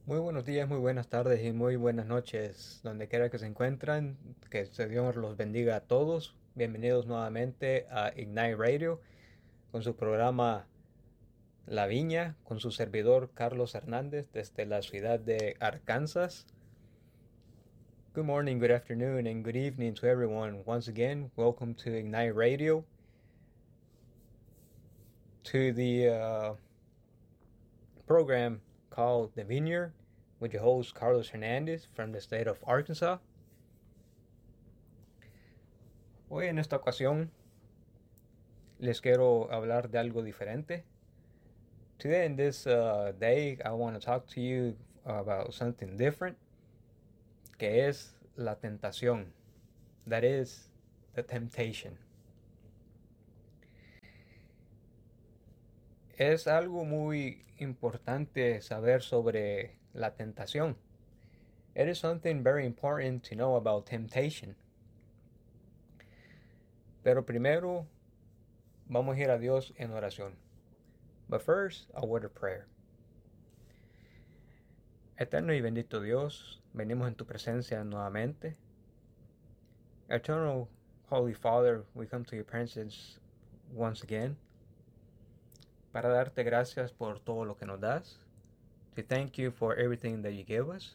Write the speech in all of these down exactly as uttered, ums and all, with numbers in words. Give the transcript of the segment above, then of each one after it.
Muy buenos días, muy buenas tardes y muy buenas noches, donde quiera que se encuentran. Que se Dios los bendiga a todos. Bienvenidos nuevamente a Ignite Radio con su programa La Viña, con su servidor Carlos Hernández desde la ciudad de Arkansas. Good morning, good afternoon, and good evening to everyone. Once again, welcome to Ignite Radio, to the uh, program called The Vineyard with your host Carlos Hernandez from the state of Arkansas. Hoy en esta ocasión les quiero hablar de algo diferente. Today in this uh, day I want to talk to you about something different, que es la tentación. That is the temptation. Es algo muy importante saber sobre la tentación. It is something very important to know about temptation. Pero primero vamos a ir a Dios en oración. But first, a word of prayer. Eterno y bendito Dios, venimos en tu presencia nuevamente. Eternal Holy Father, we come to your presence once again para darte gracias por todo lo que nos das. To thank you for everything that you give us.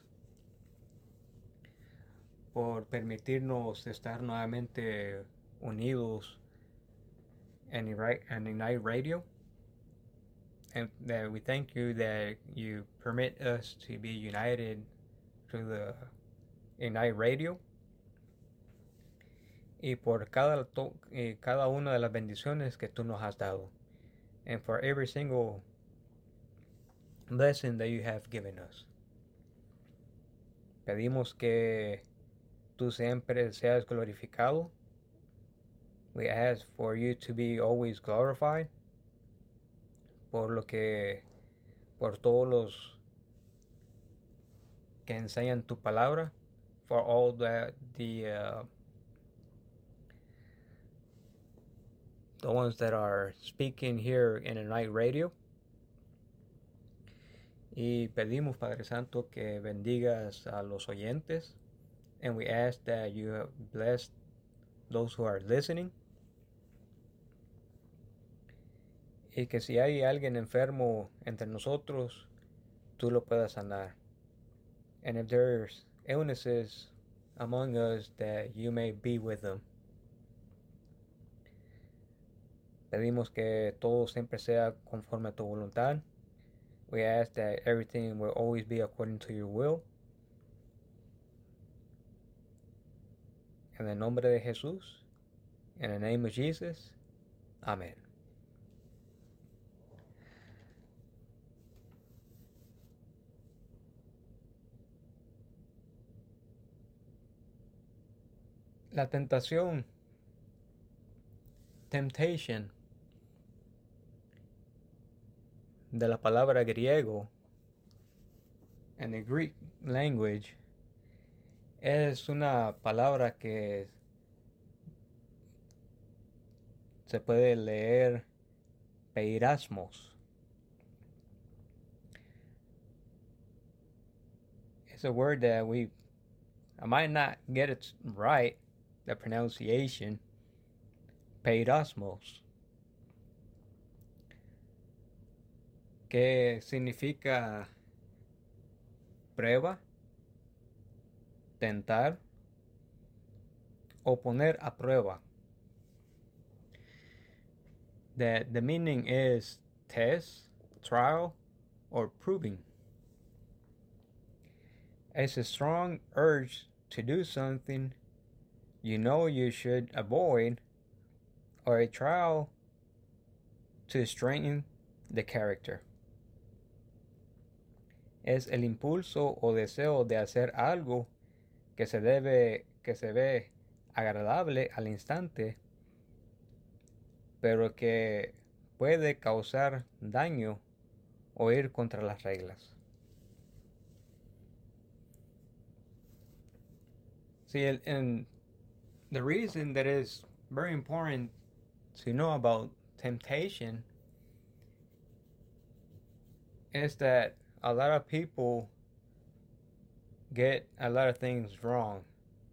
Por permitirnos estar nuevamente unidos en Ignite Radio. And that we thank you that you permit us to be united through the Ignite Radio. Y por cada, to- y cada una de las bendiciones que tú nos has dado. And for every single blessing that you have given us. Pedimos que tú siempre seas glorificado. We ask for you to be always glorified. Por lo que, por todos los que enseñan tu palabra. For all the, the, uh, the ones that are speaking here in Ignite Radio. Y pedimos, Padre Santo, que bendigas a los oyentes. And we ask that you bless those who are listening. Y que si hay alguien enfermo entre nosotros, tú lo puedas sanar. And if there's illnesses among us, that you may be with them. Pedimos que todo siempre sea conforme a tu voluntad. We ask that everything will always be according to your will. En el nombre de Jesús, in the name of Jesus, Amen. La tentación, temptation, de la palabra griego, en the Greek language, es una palabra que se puede leer peirasmos. It's a word that we, I might not get it right, the pronunciation, peirasmos, que significa prueba, tentar o poner a prueba. The, the meaning is test, trial, or proving. It's a strong urge to do something you know you should avoid, or a trial to strengthen the character. Es el impulso o deseo de hacer algo que se debe, que se ve agradable al instante, pero que puede causar daño o ir contra las reglas. See, and the reason that is very important to know about temptation is that a lot of people get a lot of things wrong.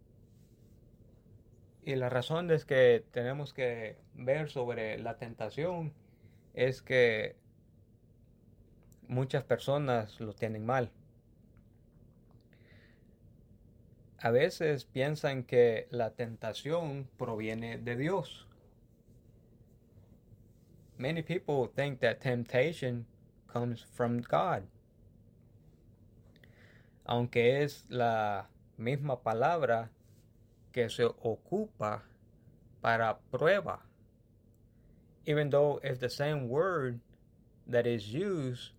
Y la razón es que tenemos que ver sobre la tentación es que muchas personas lo tienen mal. A veces piensan que la tentación proviene de Dios. Many people think that temptation comes from God. Aunque es la misma palabra que se ocupa para prueba. Even though it's the same word that is used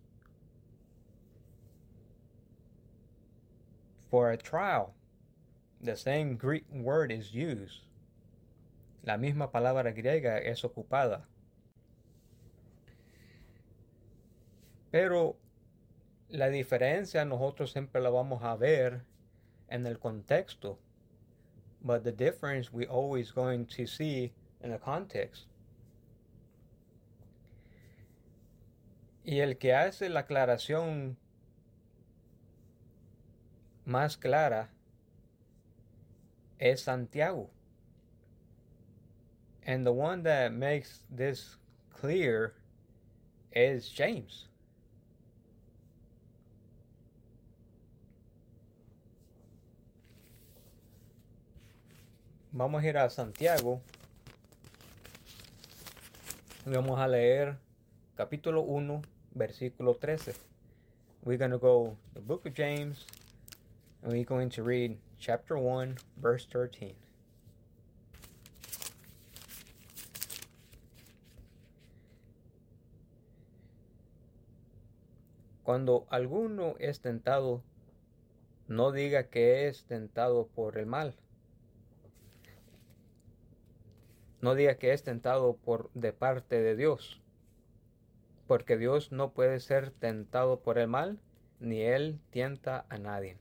for a trial. The same Greek word is used. La misma palabra griega es ocupada. Pero la diferencia nosotros siempre la vamos a ver en el contexto. But the difference we always going to see in the context. Y el que hace la aclaración más clara es Santiago. And the one that makes this clear is James. Vamos a ir a Santiago y vamos a leer capítulo uno, versículo trece. We're going to go the book of James and we're going to read chapter one, verse thirteen. Cuando alguno es tentado, no diga que es tentado por el mal. No diga que es tentado por de parte de Dios, porque Dios no puede ser tentado por el mal, ni él tienta a nadie.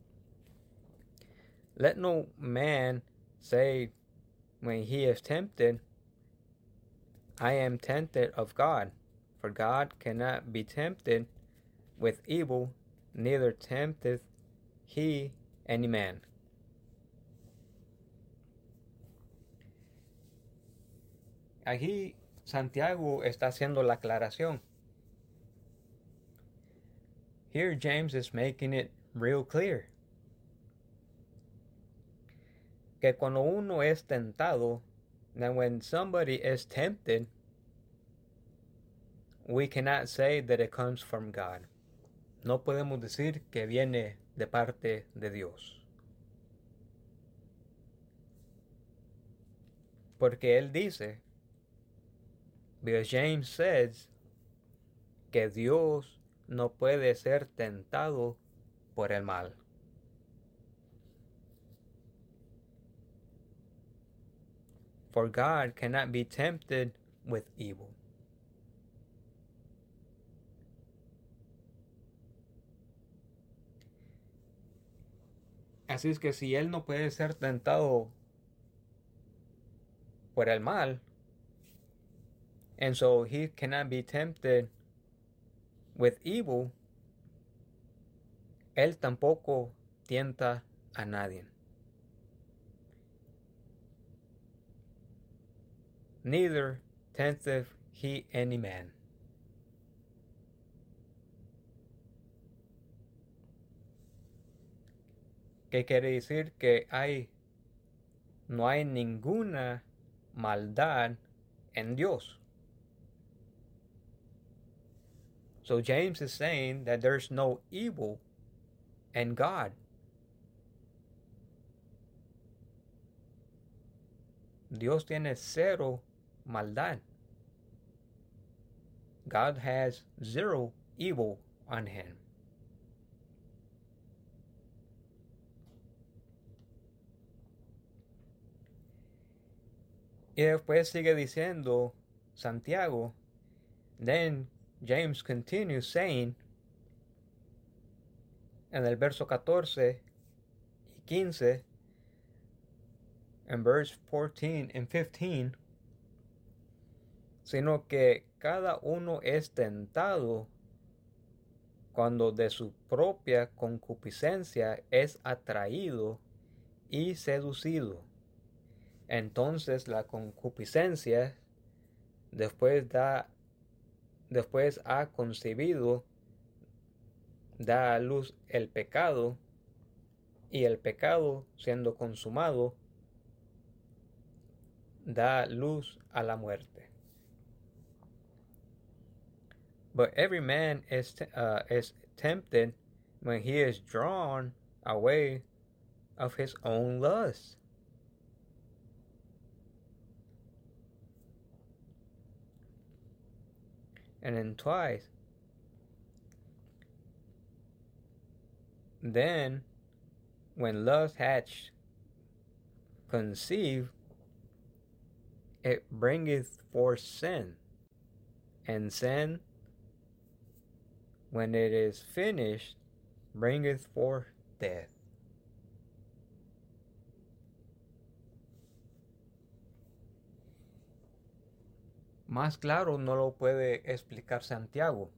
Let no man say when he is tempted, I am tempted of God, for God cannot be tempted with evil, neither tempteth he any man. Aquí Santiago está haciendo la aclaración. Here James is making it real clear. Que cuando uno es tentado, that when somebody is tempted, we cannot say that it comes from God. No podemos decir que viene de parte de Dios. Porque él dice, because James says que Dios no puede ser tentado por el mal. For God cannot be tempted with evil. Así es que si él no puede ser tentado por el mal, and so he cannot be tempted with evil, él tampoco tienta a nadie. Neither tempteth he any man. ¿Qué quiere decir? Que hay, no hay ninguna maldad en Dios. So James is saying that there's no evil in God. Dios tiene cero maldad. God has zero evil on him. Y después sigue diciendo Santiago, then James continues saying, en el verso catorce y quince, en verse fourteen and fifteen, sino que cada uno es tentado cuando de su propia concupiscencia es atraído y seducido. Entonces la concupiscencia después da después ha concebido, da a luz el pecado, y el pecado, siendo consumado, da luz a la muerte. But every man is, uh, is tempted when he is drawn away of his own lust. And then twice, then when lust hath conceived, it bringeth forth sin, and sin, when it is finished, bringeth forth death. Más claro no lo puede explicar Santiago.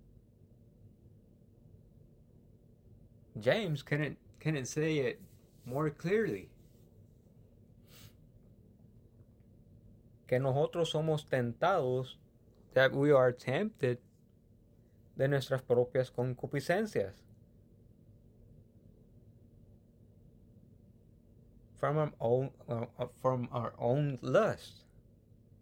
James couldn't, couldn't say it more clearly. Que nosotros somos tentados, that we are tempted, de nuestras propias concupiscencias. From our own, uh, from our own lust.